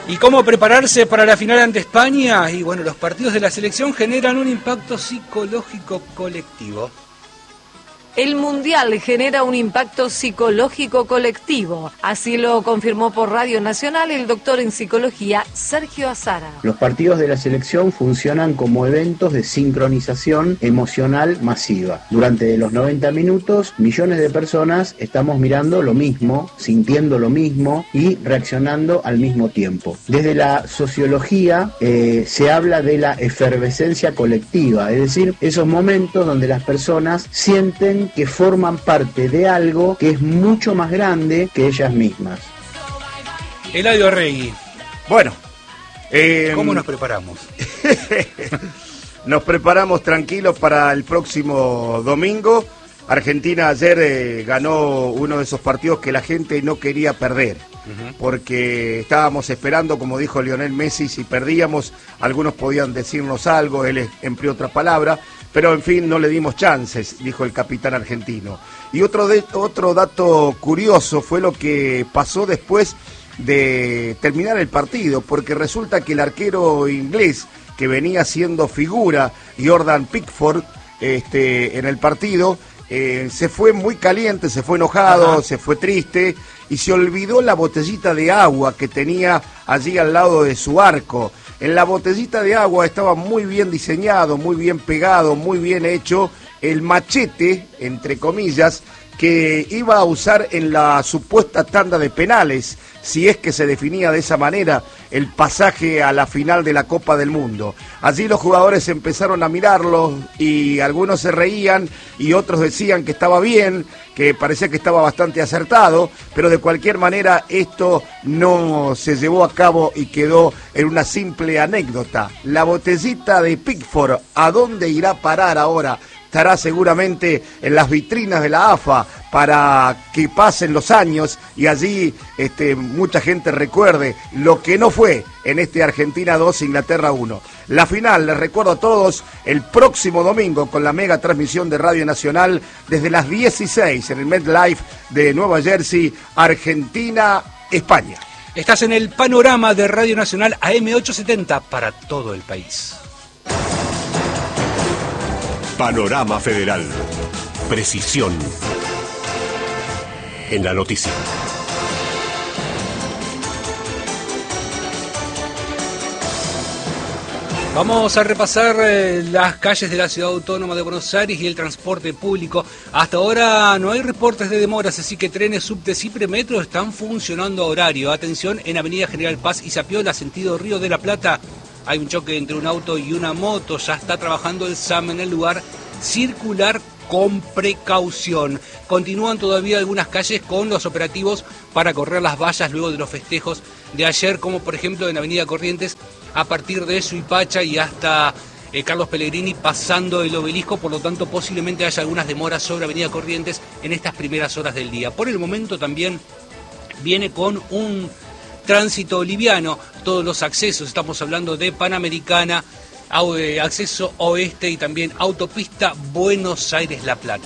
¿Y cómo prepararse para la final ante España? Y bueno, los partidos de la selección generan un impacto psicológico colectivo. El Mundial genera un impacto psicológico colectivo. Así lo confirmó por Radio Nacional el doctor en psicología Sergio Azara. Los partidos de la selección funcionan como eventos de sincronización emocional masiva. Durante los 90 minutos, millones de personas estamos mirando lo mismo, sintiendo lo mismo y reaccionando al mismo tiempo. Desde la sociología se habla de la efervescencia colectiva, es decir, esos momentos donde las personas sienten que forman parte de algo que es mucho más grande que ellas mismas. Eladio Regui. Bueno, ¿cómo nos preparamos? Nos preparamos tranquilos para el próximo domingo. Argentina ayer ganó uno de esos partidos que la gente no quería perder, porque estábamos esperando, como dijo Lionel Messi, si perdíamos, algunos podían decirnos algo, él empleó otra palabra, pero en fin, no le dimos chances, dijo el capitán argentino. Y otro dato curioso fue lo que pasó después de terminar el partido, porque resulta que el arquero inglés, que venía siendo figura, Jordan Pickford, en el partido, se fue muy caliente, se fue enojado, se fue triste y se olvidó la botellita de agua que tenía allí al lado de su arco. En la botellita de agua estaba muy bien diseñado, muy bien pegado, muy bien hecho el machete, entre comillas, que iba a usar en la supuesta tanda de penales, si es que se definía de esa manera el pasaje a la final de la Copa del Mundo. Allí los jugadores empezaron a mirarlo y algunos se reían y otros decían que estaba bien, que parecía que estaba bastante acertado, pero de cualquier manera esto no se llevó a cabo y quedó en una simple anécdota. La botellita de Pickford, ¿a dónde irá a parar ahora? Estará seguramente en las vitrinas de la AFA para que pasen los años y allí mucha gente recuerde lo que no fue en Argentina 2, Inglaterra 1. La final, les recuerdo a todos, el próximo domingo con la mega transmisión de Radio Nacional desde las 16 en el MetLife de Nueva Jersey, Argentina, España. Estás en el panorama de Radio Nacional AM870 para todo el país. Panorama Federal. Precisión en la noticia. Vamos a repasar las calles de la Ciudad Autónoma de Buenos Aires y el transporte público. Hasta ahora no hay reportes de demoras, así que trenes, subtes y premetro están funcionando a horario. Atención, en Avenida General Paz y Zapiola, sentido Río de la Plata. Hay un choque entre un auto y una moto. Ya está trabajando el SAM en el lugar. Circular con precaución. Continúan todavía algunas calles con los operativos para correr las vallas luego de los festejos de ayer, como por ejemplo en Avenida Corrientes, a partir de Suipacha y hasta Carlos Pellegrini, pasando el Obelisco. Por lo tanto, posiblemente haya algunas demoras sobre Avenida Corrientes en estas primeras horas del día. Por el momento también viene con un tránsito liviano, todos los accesos, estamos hablando de Panamericana, acceso oeste y también autopista Buenos Aires-La Plata.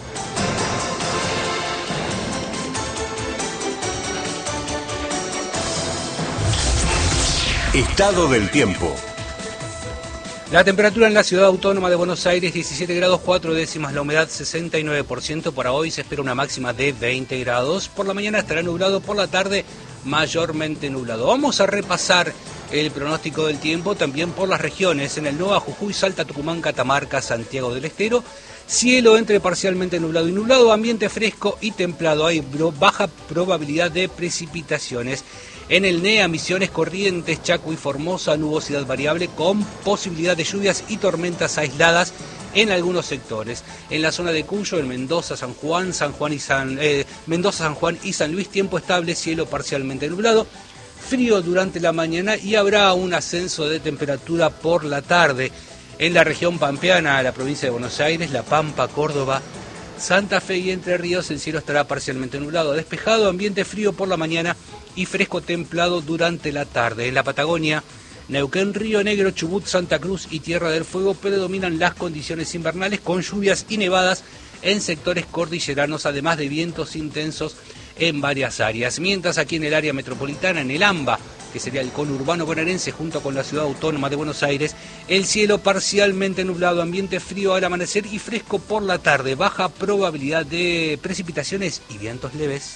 Estado del tiempo. La temperatura en la Ciudad Autónoma de Buenos Aires, 17 grados 4 décimas, la humedad 69%. Para hoy se espera una máxima de 20 grados. Por la mañana estará nublado, por la tarde mayormente nublado. Vamos a repasar el pronóstico del tiempo también por las regiones. En el Nueva Jujuy, Salta, Tucumán, Catamarca, Santiago del Estero, cielo entre parcialmente nublado y nublado, ambiente fresco y templado. Hay baja probabilidad de precipitaciones. En el NEA, Misiones, Corrientes, Chaco y Formosa, nubosidad variable con posibilidad de lluvias y tormentas aisladas en algunos sectores. En la zona de Cuyo, en Mendoza, San Juan y San Luis, tiempo estable, cielo parcialmente nublado, frío durante la mañana y habrá un ascenso de temperatura por la tarde. En la región pampeana, la provincia de Buenos Aires, La Pampa, Córdoba, Santa Fe y Entre Ríos, el cielo estará parcialmente nublado, despejado, ambiente frío por la mañana y fresco templado durante la tarde. En la Patagonia, Neuquén, Río Negro, Chubut, Santa Cruz y Tierra del Fuego predominan las condiciones invernales con lluvias y nevadas en sectores cordilleranos, además de vientos intensos en varias áreas. Mientras aquí en el área metropolitana, en el AMBA, que sería el conurbano bonaerense junto con la Ciudad Autónoma de Buenos Aires, el cielo parcialmente nublado, ambiente frío al amanecer y fresco por la tarde, baja probabilidad de precipitaciones y vientos leves.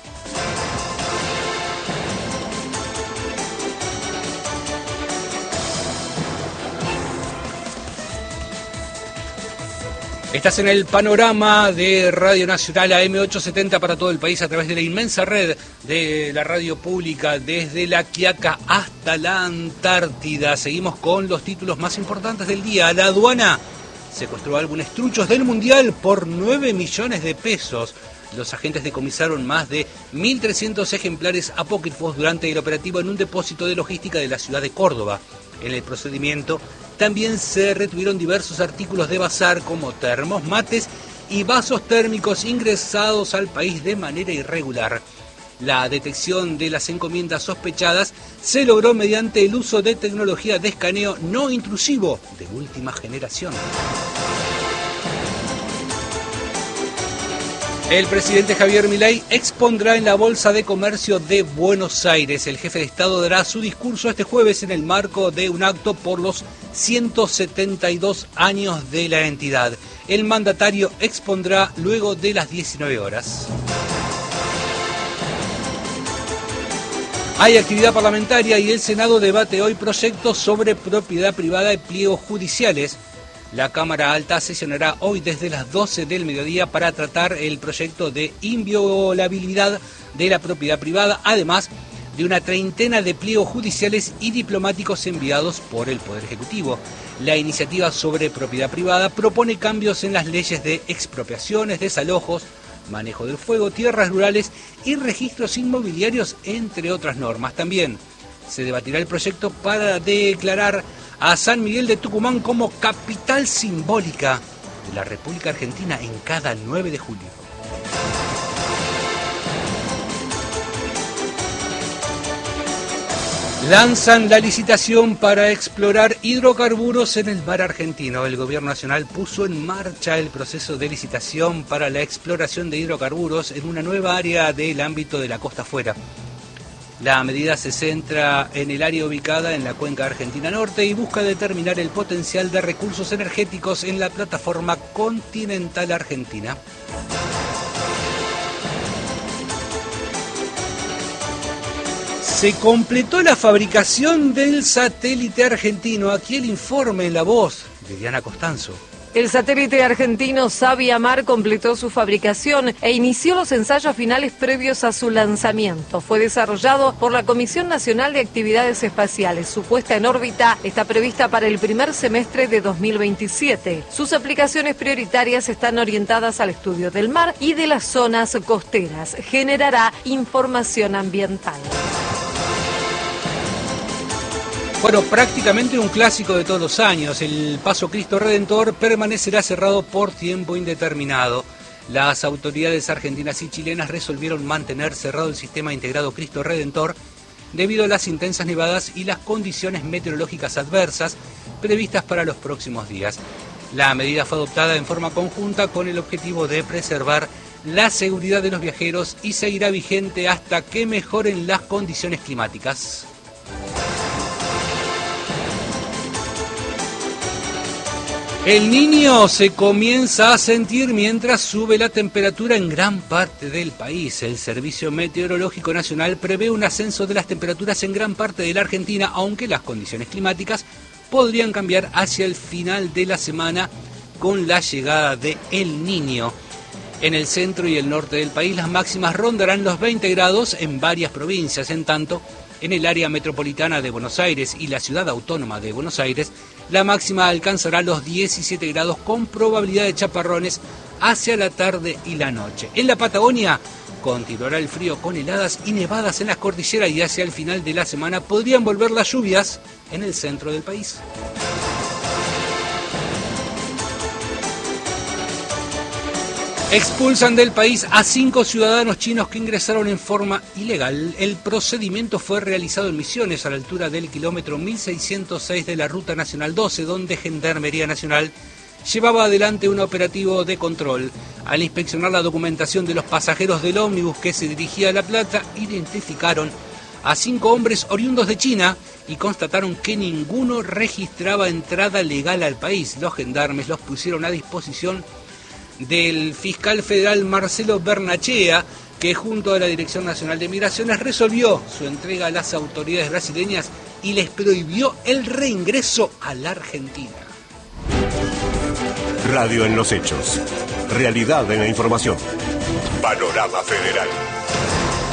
Estás en el panorama de Radio Nacional AM870 para todo el país a través de la inmensa red de la radio pública desde La Quiaca hasta la Antártida. Seguimos con los títulos más importantes del día. La aduana secuestró álbumes truchos del Mundial por 9 millones de pesos. Los agentes decomisaron más de 1.300 ejemplares apócrifos durante el operativo en un depósito de logística de la ciudad de Córdoba. En el procedimiento también se retuvieron diversos artículos de bazar como termos, mates y vasos térmicos ingresados al país de manera irregular. La detección de las encomiendas sospechadas se logró mediante el uso de tecnología de escaneo no intrusivo de última generación. El presidente Javier Milei expondrá en la Bolsa de Comercio de Buenos Aires. El jefe de Estado dará su discurso este jueves en el marco de un acto por los 172 años de la entidad. El mandatario expondrá luego de las 19 horas. Hay actividad parlamentaria y el Senado debate hoy proyectos sobre propiedad privada y pliegos judiciales. La Cámara Alta sesionará hoy desde las 12 del mediodía para tratar el proyecto de inviolabilidad de la propiedad privada, además de una treintena de pliegos judiciales y diplomáticos enviados por el Poder Ejecutivo. La iniciativa sobre propiedad privada propone cambios en las leyes de expropiaciones, desalojos, manejo del fuego, tierras rurales y registros inmobiliarios, entre otras normas. También se debatirá el proyecto para declarar a San Miguel de Tucumán como capital simbólica de la República Argentina en cada 9 de julio. Lanzan la licitación para explorar hidrocarburos en el mar argentino. El gobierno nacional puso en marcha el proceso de licitación para la exploración de hidrocarburos en una nueva área del ámbito de la costa afuera. La medida se centra en el área ubicada en la cuenca argentina norte y busca determinar el potencial de recursos energéticos en la plataforma continental argentina. Se completó la fabricación del satélite argentino. Aquí el informe en la voz de Diana Costanzo. El satélite argentino Sabiamar completó su fabricación e inició los ensayos finales previos a su lanzamiento. Fue desarrollado por la Comisión Nacional de Actividades Espaciales. Su puesta en órbita está prevista para el primer semestre de 2027. Sus aplicaciones prioritarias están orientadas al estudio del mar y de las zonas costeras. Generará información ambiental. Bueno, prácticamente un clásico de todos los años. El Paso Cristo Redentor permanecerá cerrado por tiempo indeterminado. Las autoridades argentinas y chilenas resolvieron mantener cerrado el sistema integrado Cristo Redentor debido a las intensas nevadas y las condiciones meteorológicas adversas previstas para los próximos días. La medida fue adoptada en forma conjunta con el objetivo de preservar la seguridad de los viajeros y seguirá vigente hasta que mejoren las condiciones climáticas. El Niño se comienza a sentir mientras sube la temperatura en gran parte del país. El Servicio Meteorológico Nacional prevé un ascenso de las temperaturas en gran parte de la Argentina, aunque las condiciones climáticas podrían cambiar hacia el final de la semana con la llegada de El Niño. En el centro y el norte del país las máximas rondarán los 20 grados en varias provincias. En tanto, en el área metropolitana de Buenos Aires y la Ciudad Autónoma de Buenos Aires, la máxima alcanzará los 17 grados con probabilidad de chaparrones hacia la tarde y la noche. En la Patagonia continuará el frío con heladas y nevadas en las cordilleras y hacia el final de la semana podrían volver las lluvias en el centro del país. Expulsan del país a 5 ciudadanos chinos que ingresaron en forma ilegal. El procedimiento fue realizado en Misiones, a la altura del kilómetro 1606 de la Ruta Nacional 12, donde Gendarmería Nacional llevaba adelante un operativo de control. Al inspeccionar la documentación de los pasajeros del ómnibus que se dirigía a La Plata, identificaron a 5 hombres oriundos de China y constataron que ninguno registraba entrada legal al país. Los gendarmes los pusieron a disposición del fiscal federal Marcelo Bernachea, que junto a la Dirección Nacional de Migraciones resolvió su entrega a las autoridades brasileñas y les prohibió el reingreso a la Argentina. Radio en los hechos. Realidad en la información. Panorama Federal.